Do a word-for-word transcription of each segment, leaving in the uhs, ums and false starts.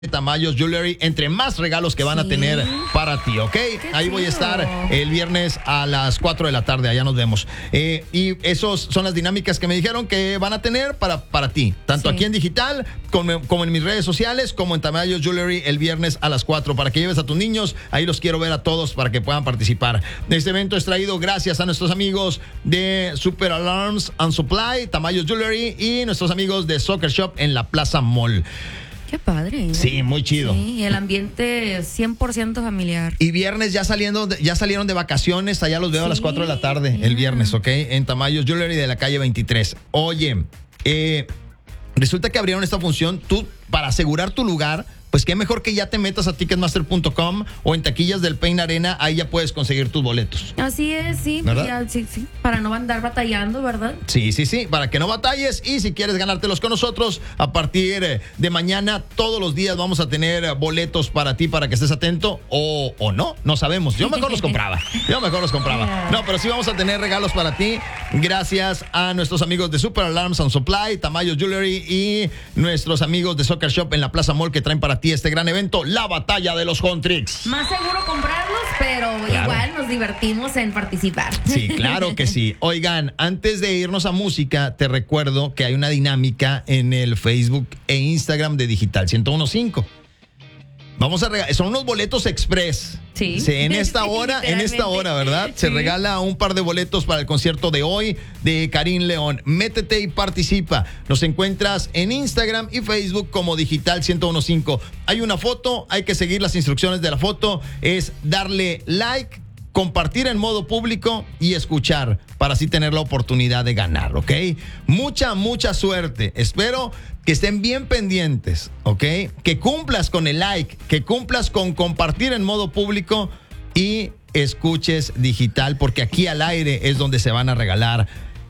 Tamayo Jewelry, entre más regalos que van sí. a tener para ti, ¿ok? Qué Ahí chido. Voy a estar el viernes a las cuatro de la tarde, allá nos vemos. Eh, y esos son las dinámicas que me dijeron que van a tener para, para ti, tanto sí. aquí en digital, como, como en mis redes sociales, como en Tamayo Jewelry el viernes a las cuatro, para que lleves a tus niños. Ahí los quiero ver a todos para que puedan participar. Este evento es traído gracias a nuestros amigos de Super Alarms and Supply, Tamayo Jewelry, y nuestros amigos de Soccer Shop en la Plaza Mall. Qué padre. Sí, muy chido. Sí, el ambiente cien por ciento familiar. Y viernes ya saliendo, de, ya salieron de vacaciones, allá los veo sí, a las cuatro de la tarde, yeah. el viernes, ¿ok? En Tamayo Jewelry de la calle veintitrés. Oye, eh, resulta que abrieron esta función, tú, para asegurar tu lugar, pues qué mejor que ya te metas a ticketmaster punto com o en taquillas del Pain Arena, ahí ya puedes conseguir tus boletos. Así es, sí, ya, sí, sí, para no andar batallando, ¿verdad? Sí, sí, sí, para que no batalles, y si quieres ganártelos con nosotros, a partir de mañana, todos los días vamos a tener boletos para ti, para que estés atento, o, o no, no sabemos. Yo mejor los compraba, yo mejor los compraba. No, pero sí vamos a tener regalos para ti, gracias a nuestros amigos de Super Alarms and Supply, Tamayo Jewelry y nuestros amigos de Soccer Shop en la Plaza Mall, que traen para ti este gran evento, la batalla de los Contrix. Más seguro comprarlos, pero claro. igual nos divertimos en participar. Sí, claro que sí. Oigan, antes de irnos a música, te recuerdo que hay una dinámica en el Facebook e Instagram de Digital ciento uno punto cinco. Vamos a regalar, son unos boletos express. Sí. sí en esta hora, en esta hora, ¿verdad? Se sí. regala un par de boletos para el concierto de hoy de Karim León. Métete y participa. Nos encuentras en Instagram y Facebook como Digital ciento uno punto cinco. Hay una foto, hay que seguir las instrucciones de la foto. Es darle like, compartir en modo público y escuchar para así tener la oportunidad de ganar, ¿ok? Mucha, mucha suerte. Espero que estén bien pendientes, ¿ok? Que cumplas con el like, que cumplas con compartir en modo público y escuches Digital, porque aquí al aire es donde se van a regalar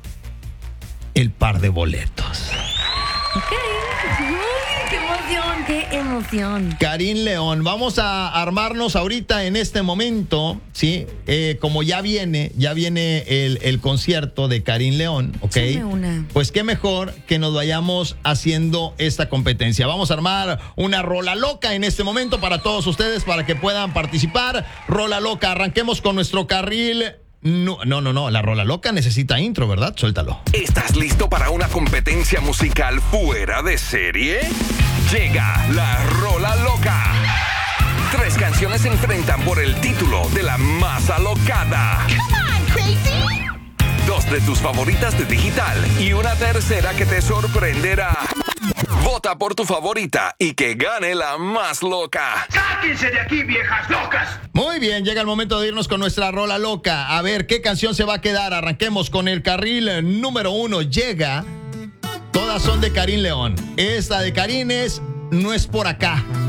el par de boletos. Ok. ¡Qué emoción! ¡Qué emoción! Karim León, vamos a armarnos ahorita en este momento, ¿sí? Eh, como ya viene, ya viene el, el concierto de Karim León, ¿ok? Una. Pues qué mejor que nos vayamos haciendo esta competencia. Vamos a armar una rola loca en este momento para todos ustedes, para que puedan participar. Rola loca, arranquemos con nuestro carril. No, no, no, no, la rola loca necesita intro, ¿verdad? Suéltalo. ¿Estás listo para una competencia musical fuera de serie? Llega la rola loca. Tres canciones se enfrentan por el título de la más alocada. Come on, crazy. Dos de tus favoritas de Digital y una tercera que te sorprenderá. Vota por tu favorita y que gane la más loca. ¡Sáquense de aquí, viejas locas! Muy bien, llega el momento de irnos con nuestra rola loca. A ver, ¿qué canción se va a quedar? Arranquemos con el carril número uno. Llega. Todas son de Karim León. Esta de Karim es No es por acá.